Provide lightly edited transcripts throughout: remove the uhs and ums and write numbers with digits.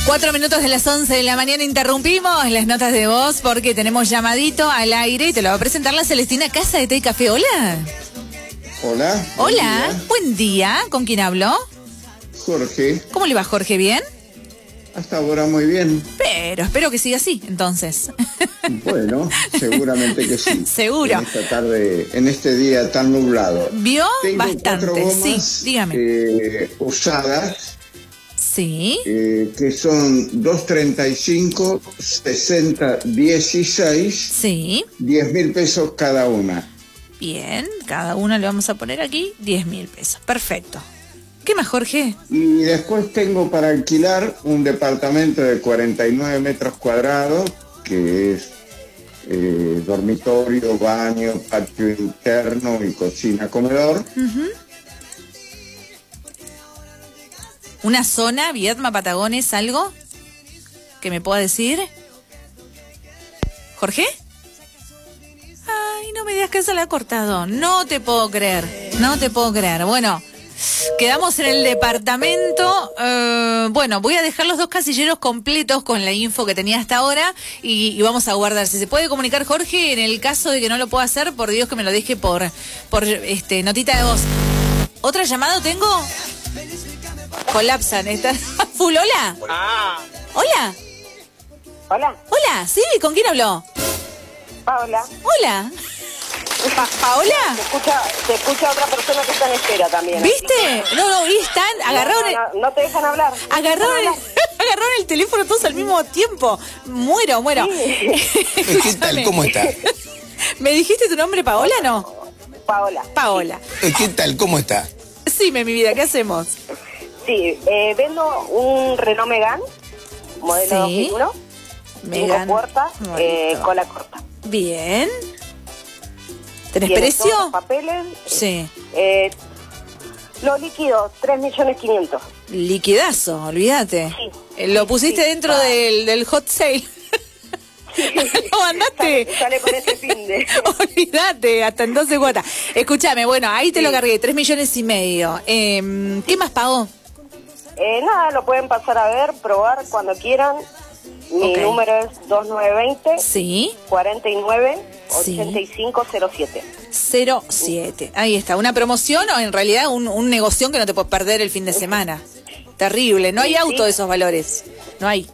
4 minutos de las 11 de la mañana interrumpimos las notas de voz porque tenemos llamadito al aire y te lo va a presentar la Celestina Casa de Té y Café. Hola. Hola. Hola, buen día. ¿Con quién hablo? Jorge. ¿Cómo le va, Jorge? ¿Bien? Hasta ahora muy bien. Pero espero que siga así, entonces. Bueno, seguramente que sí. Seguro. En esta tarde, en este día tan nublado. ¿Vio? Tengo Bastante, 4 gomas, sí, dígame. Usadas. Sí. Que son 235, 60, 16. Sí. 10.000 pesos cada una. Bien, cada una le vamos a poner aquí 10.000 pesos. Perfecto. ¿Qué más, Jorge? Y después tengo para alquilar un departamento de 49 metros cuadrados, que es dormitorio, baño, patio interno y cocina, comedor. ¿Una zona, Viedma, Patagones, algo que me pueda decir? ¿Jorge? Ay, no me digas que se la ha cortado. No te puedo creer. No te puedo creer. Bueno, quedamos en el departamento. Bueno, voy a dejar los 2 casilleros completos con la info que tenía hasta ahora y vamos a guardar. Si se puede comunicar, Jorge, en el caso de que no lo pueda hacer, por Dios que me lo deje por notita de voz. ¿Otra llamada tengo? Colapsan. ¿Está full? ¿Hola? ¿Hola? Hola. Hola, sí, ¿con quién habló? Paola. Hola. ¿Paola? Te escucha otra persona que está en espera también. ¿Viste? No, y están, agarraron... No te dejan hablar. Agarraron el teléfono todos al mismo tiempo. Muero. Sí. ¿Qué tal? ¿Cómo está? ¿Me dijiste tu nombre, Paola, no? Paola. ¿Qué tal? ¿Cómo está? Sí, mi vida, ¿qué hacemos? Sí, vendo un Renault Megane, modelo 2001, 5 puertas, cola corta. Bien. ¿Tenés Tiene precio? todos los papeles. Sí. Lo líquido, 3.500.000. Liquidazo, olvídate. Sí. Lo pusiste dentro del hot sale. No, andate. Sale con ese fin de. Olvídate, hasta en 12 cuotas. Escúchame, bueno, ahí te lo cargué, 3,5 millones. ¿Qué más pagó? Nada, lo pueden pasar a ver, probar cuando quieran. Mi número es 2920 Sí. 49 Sí. 8507. 07. Ahí está, una promoción o en realidad un negocio que no te puedes perder el fin de semana. Terrible, no hay auto de esos valores. No hay.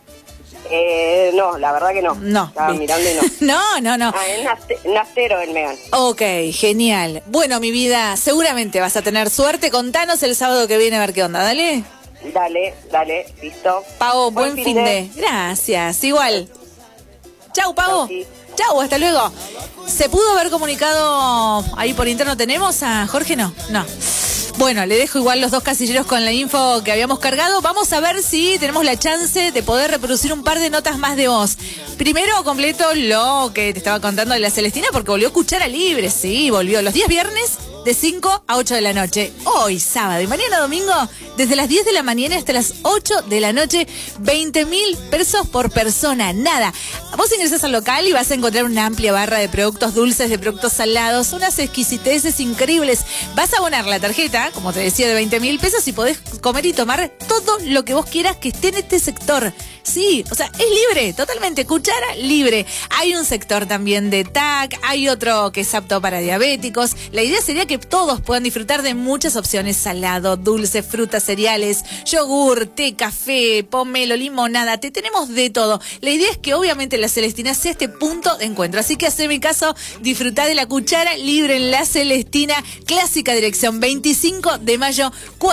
No, la verdad que no. No. Estaba mirando y no. No. Es Nastero el Megane. Ok, genial. Bueno, mi vida, seguramente vas a tener suerte. Contanos el sábado que viene a ver qué onda, dale. Dale, listo. Pau, buen fin de. Gracias, igual. Chau, Pau. Chau, hasta luego. ¿Se pudo haber comunicado ahí por interno? ¿Tenemos a Jorge? No. Bueno, le dejo igual los 2 casilleros con la info que habíamos cargado. Vamos a ver si tenemos la chance de poder reproducir un par de notas más de voz. Primero completo lo que te estaba contando de la Celestina porque volvió Cuchara Libre. Sí, volvió los días viernes de 5 a 8 de la noche. Hoy sábado y mañana domingo desde las 10 de la mañana hasta las 8 de la noche. 20.000 pesos por persona. Nada. Vos ingresás al local y vas a encontrar una amplia barra de productos dulces, de productos salados, unas exquisiteces increíbles. Vas a abonar la tarjeta, como te decía, de 20.000 pesos y podés comer y tomar todo lo que vos quieras que esté en este sector. Sí, o sea, es libre, totalmente, Cuchara libre. Hay un sector también de TAC, hay otro que es apto para diabéticos. La idea sería que todos puedan disfrutar de muchas opciones: salado, dulce, frutas, cereales, yogur, té, café, pomelo, limonada. Te tenemos de todo. La idea es que obviamente la Celestina sea este punto de encuentro. Así que haceme caso, disfrutá de la Cuchara libre en la Celestina, clásica dirección 25 de mayo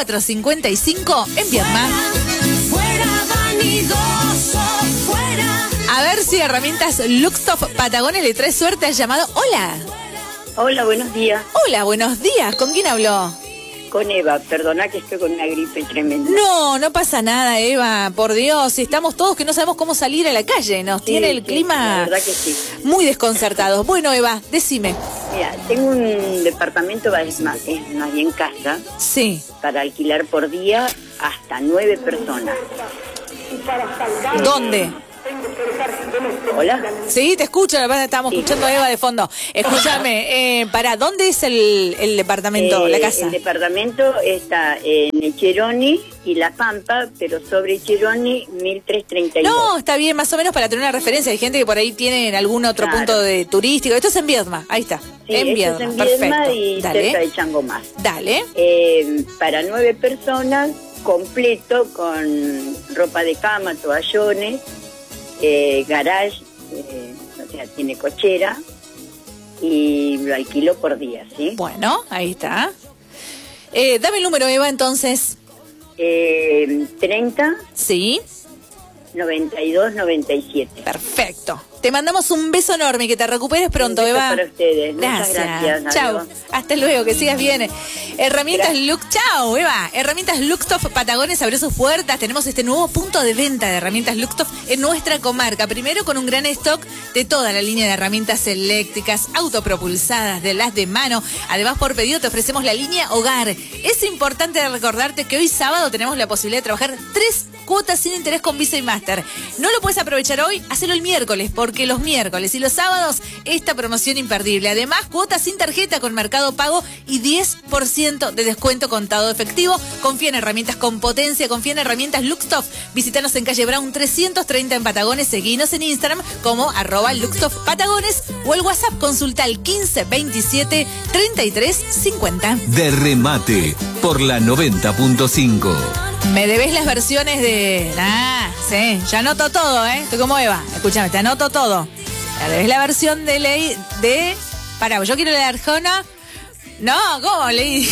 455 en Viedma. A ver si Herramientas Luxtoff Patagones le trae suerte al llamado. Hola. Hola, buenos días. Hola, buenos días. ¿Con quién habló? Con Eva, perdona que estoy con una gripe tremenda. No pasa nada, Eva, por Dios, estamos todos que no sabemos cómo salir a la calle, nos tiene el clima la verdad que sí. Muy desconcertados. Bueno, Eva, decime. Mira, tengo un departamento, es más bien casa, sí, para alquilar por día hasta 9 personas. ¿Dónde? Hola. Sí, te escucho, la verdad estábamos escuchando a Eva de fondo. Escúchame, ¿dónde es el departamento, la casa? El departamento está en Echeroni y La Pampa, pero sobre Echeroni 1332. No, está bien, más o menos para tener una referencia. Hay gente que por ahí tiene algún otro punto de turístico. Esto es en Viedma, ahí está. Sí, en Viedma, esto es en Viedma perfecto. y cerca de Changomás. Dale. Para 9 personas, completo, con ropa de cama, toallones, garage, o sea, tiene cochera y lo alquilo por día, ¿sí? Bueno, ahí está. Dame el número, Eva, entonces. 30 Sí. 92 97. Perfecto. Te mandamos un beso enorme y que te recuperes pronto, Un beso Eva. para ustedes. Gracias. Muchas gracias. Chao. Adiós. Hasta luego, que sigas bien. Herramientas Chao, Eva. Herramientas Luxtoff Patagones abrió sus puertas. Tenemos este nuevo punto de venta de herramientas Luxtoff en nuestra comarca. Primero con un gran stock de toda la línea de herramientas eléctricas, autopropulsadas, de las de mano. Además, por pedido te ofrecemos la línea Hogar. Es importante recordarte que hoy sábado tenemos la posibilidad de trabajar 3 cuotas sin interés con Visa y Master. No lo puedes aprovechar hoy, hacelo el miércoles, porque los miércoles y los sábados esta promoción imperdible. Además, cuotas sin tarjeta con Mercado Pago y 10% de descuento contado efectivo. Confía en herramientas con potencia, confía en herramientas Luxtoff. Visítanos en calle Brown 330 en Patagones, seguinos en Instagram como @LuxtoffPatagones o el WhatsApp consulta al 15 27 33 50. De remate por la 90.5. Me debes las versiones de... sí, ya anoto todo, Estoy como Eva. Escúchame, te anoto todo. Me debes la versión de ley de... Pará, yo quiero la de Arjona. No, ¿cómo? Ley...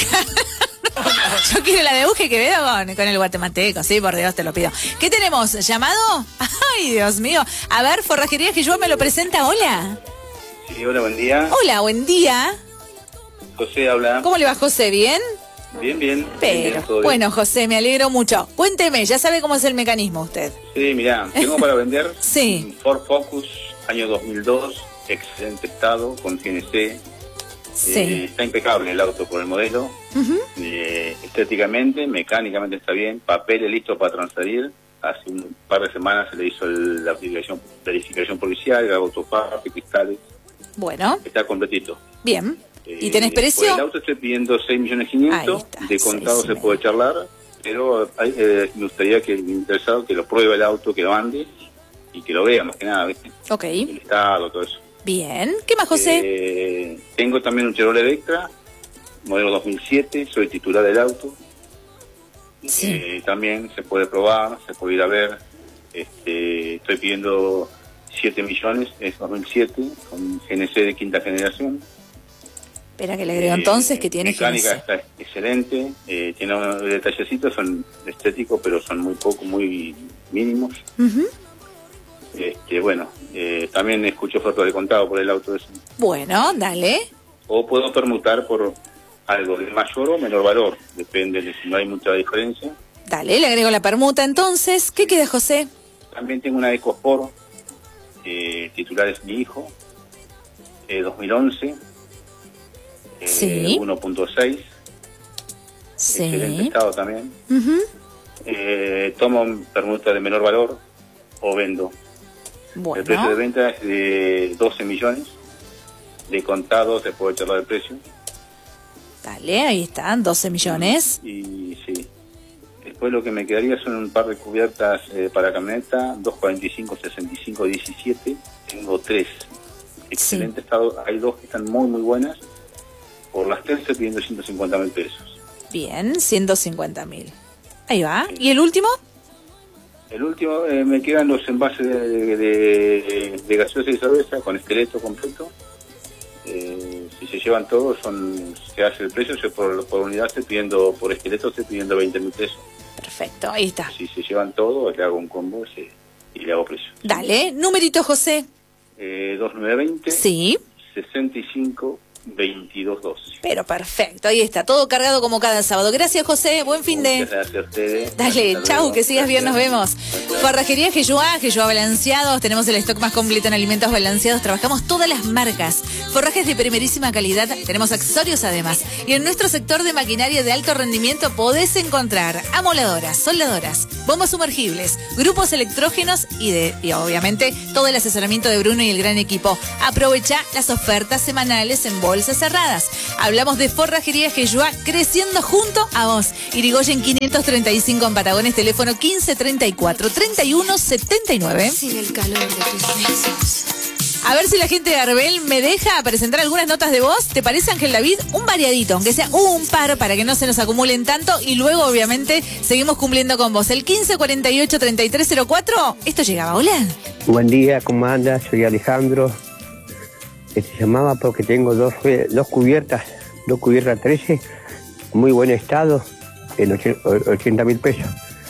Yo quiero la de Uge Quevedo con el guatemalteco. Sí, por Dios, te lo pido. ¿Qué tenemos? ¿Llamado? Ay, Dios mío. A ver, Forrajería que yo me lo presenta. Hola. Sí, hola, buen día. Hola, buen día. José habla. ¿Cómo le va, José? ¿Bien? Bien, bien. Pero, bien, todo bien. bueno, José, me alegro mucho. Cuénteme, ya sabe cómo es el mecanismo usted. Sí, mirá, tengo para vender Sí. un Ford Focus, año 2002, excelente estado, con CNC. Sí. Está impecable el auto por el modelo. Estéticamente, mecánicamente está bien. Papeles listos para transferir. Hace un par de semanas se le hizo la verificación policial, el autoparte, cristales. Bueno, Está completito. bien. ¿Y tenés Por precio? el auto estoy pidiendo 6.500.000. Ahí está, De contado 6.500.000. se puede charlar, pero me gustaría que el interesado que lo pruebe el auto, que lo ande y que lo vea más que nada, ¿viste? Ok, El estado, todo eso. bien. ¿Qué más, José? Tengo también un Chevrolet Vectra, modelo 2007, soy titular del auto. Sí. También se puede probar, se puede ir a ver. Estoy pidiendo 7 millones, es 2007, con GNC de quinta generación. Espera que le agrego entonces que tiene mecánica GNC. está excelente, tiene unos detallecitos, son estéticos, pero son muy mínimos. Ujú. Bueno, también escucho ofertas de contado por el auto ese. Bueno, dale. O puedo permutar por algo de mayor o menor valor, depende de si no hay mucha diferencia. Dale, le agrego la permuta entonces. ¿Qué queda, José? También tengo una EcoSport, titular es mi hijo, 2011, Sí. 1.6, excelente Sí. estado también. Ujú. Tomo permuta de menor valor o vendo. El precio de Bueno, venta es de 12 millones. De contado se puede charlar el precio. dale, ahí están, 12 millones. Y sí. Después lo que me quedaría son un par de cubiertas para camioneta, 245, 65, 17. Tengo 3. Excelente estado. Hay 2 que están muy buenas. Por las 3 estoy pidiendo 150.000 pesos. Bien, 150.000. Ahí va. ¿Y el último? El último, me quedan los envases de gaseosa y cerveza con esqueleto completo. Si se llevan todos, se hace el precio. Por unidad estoy pidiendo, por esqueleto estoy pidiendo 20.000 pesos. Perfecto, ahí está. Si se llevan todos, le hago un combo y le hago precio. Dale, numerito, José. 2920 Sí. 65 2212. Pero perfecto, ahí está, todo cargado como cada sábado. Gracias, José, buen fin de... Muchas gracias a ustedes. Dale, Hasta chau, luego. que sigas bien, nos vemos. Forrajería Geyuá balanceados, tenemos el stock más completo en alimentos balanceados, trabajamos todas las marcas, forrajes de primerísima calidad, tenemos accesorios además. Y en nuestro sector de maquinaria de alto rendimiento podés encontrar amoladoras, soldadoras, bombas sumergibles, grupos electrógenos y obviamente todo el asesoramiento de Bruno y el gran equipo. Aprovecha las ofertas semanales en bolsas cerradas. Hablamos de Forrajería Geyuá, creciendo junto a vos. Irigoyen 535 en Patagones, teléfono 1534-3179. Sigue el calor de tus besos. A ver si la gente de Arbel me deja presentar algunas notas de voz. ¿Te parece, Ángel David? Un variadito, aunque sea un par, para que no se nos acumulen tanto. Y luego, obviamente, seguimos cumpliendo con vos. El 1548-3304. Esto llegaba. Hola. Buen día, ¿cómo andas? Soy Alejandro. Llamaba porque tengo dos cubiertas 13, muy buen estado, en 80.000 pesos.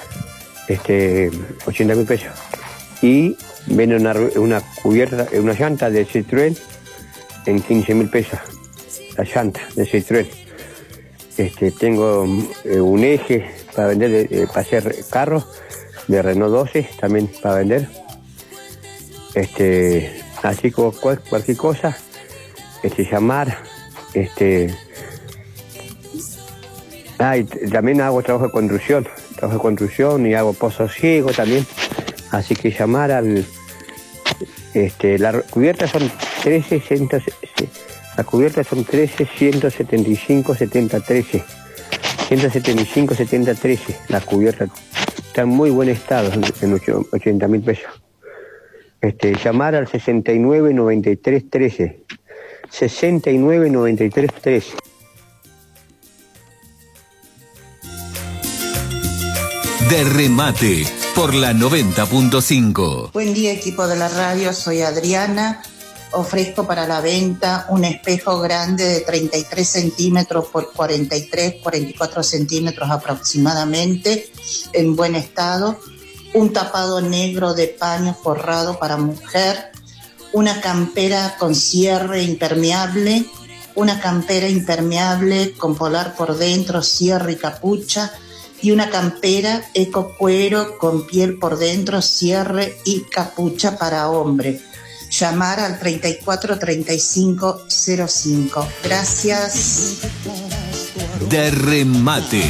80.000 pesos. Y viene una cubierta, una llanta de Citroën en 15.000 pesos. La llanta de Citroën. Tengo un eje para vender, para hacer carros de Renault 12, también para vender. Así como cualquier cosa, llamar, y también hago trabajo de construcción y hago pozos ciegos también, así que llamar al, las cubiertas son 175 70 13, 175 70 13, las cubiertas están en muy buen estado, en 80.000 pesos. Llamar al 69 93 13. 69 93 13. De remate por la 90.5. Buen día, equipo de la radio, soy Adriana. Ofrezco para la venta un espejo grande de 33 centímetros por 44 centímetros aproximadamente, en buen estado. Un tapado negro de paño forrado para mujer, una campera con cierre impermeable, una campera impermeable con polar por dentro, cierre y capucha, y una campera eco cuero con piel por dentro, cierre y capucha para hombre. Llamar al 34 35 05. Gracias. De remate.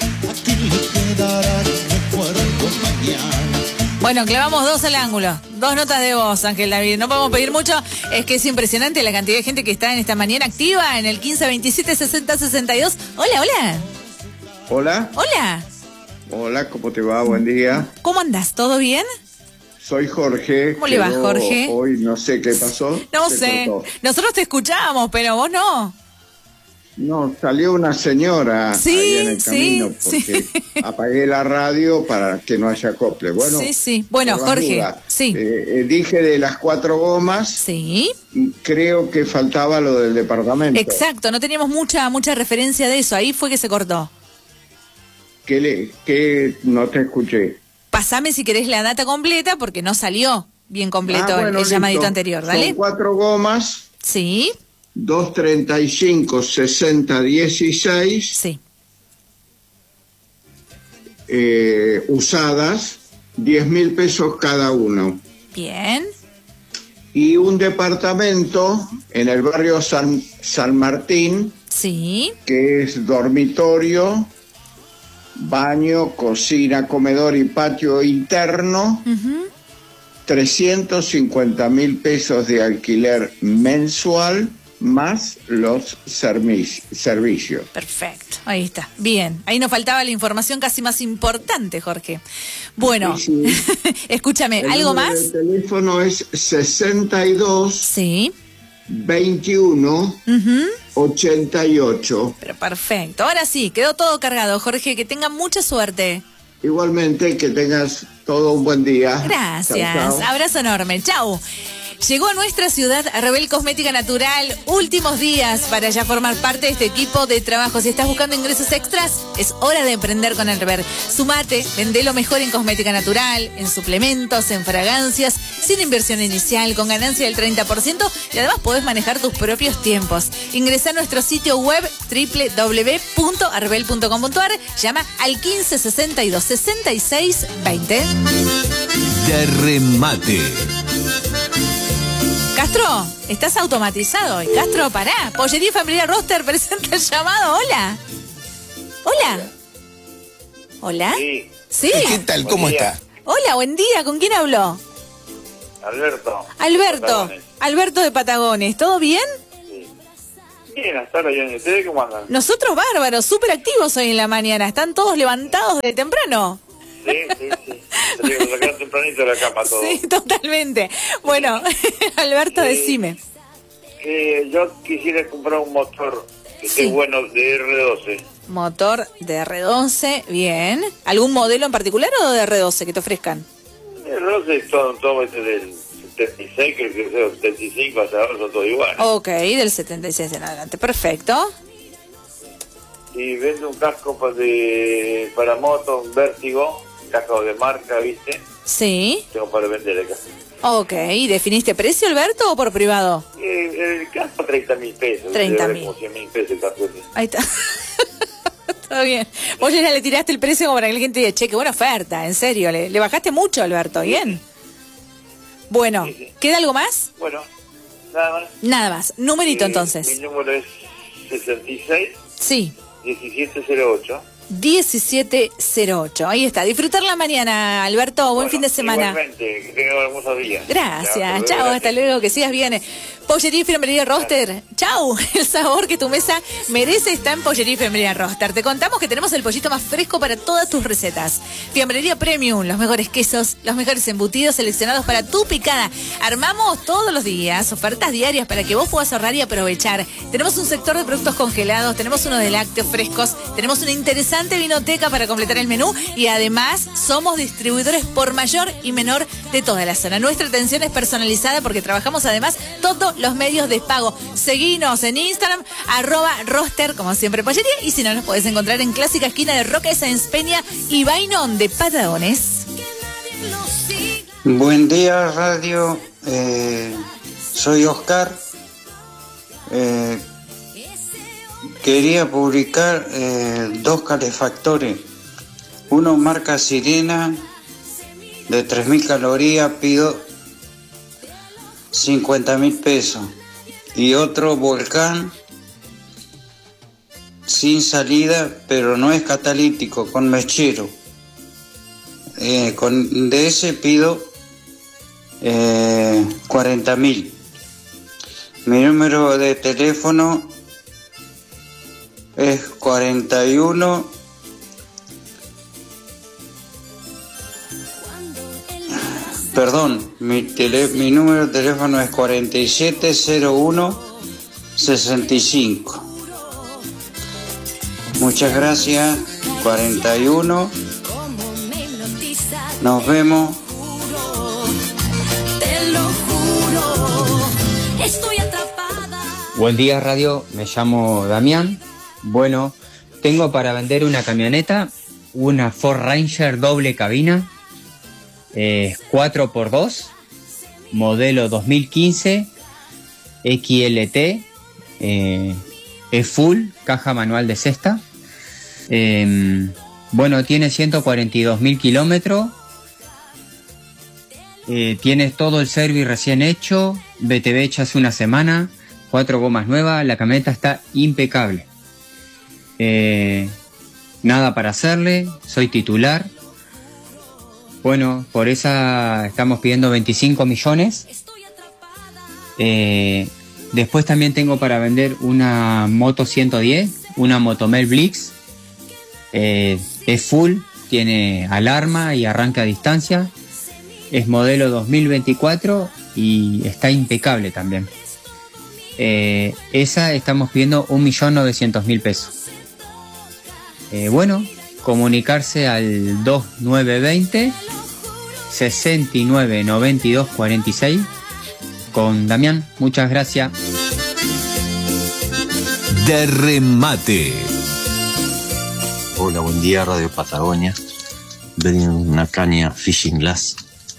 Bueno, clavamos 2 al ángulo. 2 notas de voz, Ángel David. No podemos pedir mucho. Es que es impresionante la cantidad de gente que está en esta mañana activa en el 1527 60 62. Hola, hola. Hola. Hola. Hola, ¿cómo te va? Buen día. ¿Cómo andás? ¿Todo bien? Soy Jorge. ¿Cómo le va, Jorge? Hoy no sé qué pasó. No sé. Cortó. Nosotros te escuchábamos, pero vos no. No, salió una señora ahí en el camino porque apagué la radio para que no haya acople. Bueno, sí. Bueno, Jorge, dudas, sí. Dije de las 4 gomas. Sí. Creo que faltaba lo del departamento. Exacto, no teníamos mucha referencia de eso. Ahí fue que se cortó. ¿Qué no te escuché? Pasame si querés la data completa porque no salió bien completo el llamadito anterior, ¿dale? Son 4 gomas. Sí. 235 60 16. Sí. Usadas, 10.000 pesos cada uno. Bien. Y un departamento en el barrio San Martín. Sí. Que es dormitorio, baño, cocina, comedor y patio interno. 350.000 pesos de alquiler mensual más los servicios. Perfecto, ahí está. Bien, ahí nos faltaba la información casi más importante, Jorge. Bueno, sí. Escúchame, ¿algo más? El teléfono es 62 sí 21 88. Pero perfecto, ahora sí, quedó todo cargado, Jorge, que tenga mucha suerte. Igualmente, que tengas todo un buen día. Gracias, chau, chau. Abrazo enorme, chau. Llegó a nuestra ciudad Arbel Cosmética Natural. Últimos días para ya formar parte de este equipo de trabajo. Si estás buscando ingresos extras, es hora de emprender con Arbel. Sumate, vende lo mejor en cosmética natural, en suplementos, en fragancias, sin inversión inicial, con ganancia del 30% y además podés manejar tus propios tiempos. Ingresa a nuestro sitio web www.arbel.com.ar. Llama al 15 62 66 20. De remate. Castro, estás automatizado hoy. Castro, pará. Pollería Familiar Roster presenta el llamado. Hola. Hola. Hola. Sí. ¿Qué tal? ¿Cómo está? Hola, buen día. ¿Con quién habló? Alberto. Alberto de Patagones. ¿Todo bien? Sí. Bien, hasta la ¿y ustedes cómo andan? Nosotros bárbaros, súper activos hoy en la mañana. Están todos levantados de temprano. Sí. Salimos a sacar tempranito de la cama todos. Sí, totalmente. Bueno, Alberto, decime. Yo quisiera comprar un motor que esté bueno de R12. Motor de R12, bien. ¿Algún modelo en particular o de R12 que te ofrezcan? R12 es todo este del 76, creo que es del 75, hasta ahora son todos iguales. Ok, del 76 en adelante, perfecto. Y vendo un casco para moto, un Vértigo, casco de marca, ¿viste? Sí. Tengo para vender acá. Ok, ¿definiste precio, Alberto, o por privado? El casco 30.000 pesos. 30.000. Como 100.000 pesos el casco. Ahí está. Todo bien. Vos ya le tiraste el precio como para que la gente diga, che, qué buena oferta, en serio. Le bajaste mucho, Alberto, bien. Bueno, sí. ¿Queda algo más? Bueno, nada más. Nada más. Numerito entonces. Mi número es 66. Sí. 1708. 1708. Ahí está. Disfrutar la mañana, Alberto. Buen fin de semana. Igualmente, que tenga un hermoso día. Gracias. Chao, hasta luego. Que sigas bien. Pollería y Fiambrería Roster. Chau. El sabor que tu mesa merece está en Pollería y Fiambrería Roster. Te contamos que tenemos el pollito más fresco para todas tus recetas. Fiambrería Premium, los mejores quesos, los mejores embutidos seleccionados para tu picada. Armamos todos los días ofertas diarias para que vos puedas ahorrar y aprovechar. Tenemos un sector de productos congelados, tenemos uno de lácteos frescos, tenemos una interesante vinoteca para completar el menú y además somos distribuidores por mayor y menor de toda la zona. Nuestra atención es personalizada porque trabajamos además todos los medios de pago. Seguinos en Instagram, @roster, como siempre, pollería, y si no, nos podés encontrar en clásica esquina de Roca de Sáenz Peña y Bainón de Patagones. Buen día, radio. Soy Oscar. Quería publicar 2 calefactores. Uno marca Sirena de 3.000 calorías, pido 50.000 pesos. Y otro Volcán sin salida, pero no es catalítico, con mechero. De ese pido 40.000. Mi número de teléfono es 41 perdón, mi número de teléfono es 4701-65. Muchas gracias. 41. Nos vemos. Buen día, radio. Me llamo Damián. Bueno, tengo para vender una camioneta, una Ford Ranger doble cabina, 4x2, modelo 2015, XLT, es full, caja manual de cesta. Bueno, tiene 142.000 kilómetros, tiene todo el service recién hecho, BTV hecha hace una semana, 4 gomas nuevas, la camioneta está impecable. Nada para hacerle, soy titular. Bueno, por esa estamos pidiendo 25 millones. Después también tengo para vender una moto 110, una Motomel Blix. Es full, tiene alarma y arranque a distancia. Es modelo 2024 y está impecable también. Esa estamos pidiendo 1.900.000 pesos. Bueno, comunicarse al 2920 69 92 46 con Damián. Muchas gracias. De remate. Hola, buen día, Radio Patagonia. Ven una caña Fishing Glass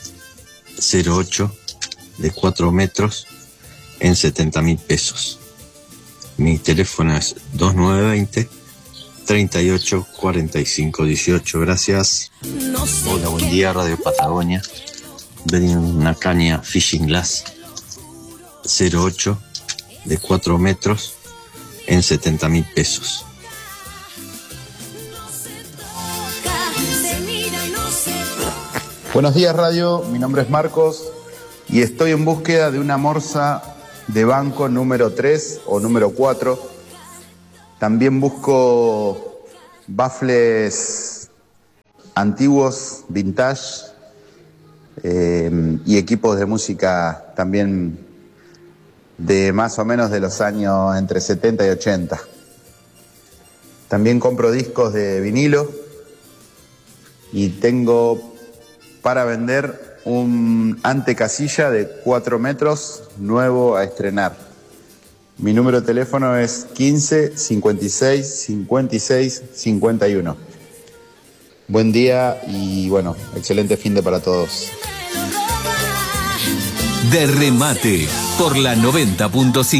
08 de 4 metros en 70.000 pesos. Mi teléfono es 2920 38 45 18. Gracias. Hola, buen día, Radio Patagonia. Ven una caña Fishing Glass 08 de 4 metros en 70.000 pesos. Buenos días, Radio. Mi nombre es Marcos y estoy en búsqueda de una morsa de banco número 3 o número 4. También busco baffles antiguos, vintage, y equipos de música también de más o menos de los años entre 70 y 80. También compro discos de vinilo y tengo para vender un antecasilla de 4 metros nuevo a estrenar. Mi número de teléfono es 15 56 56 51. Buen día y bueno, excelente fin de para todos. De remate por la 90.5.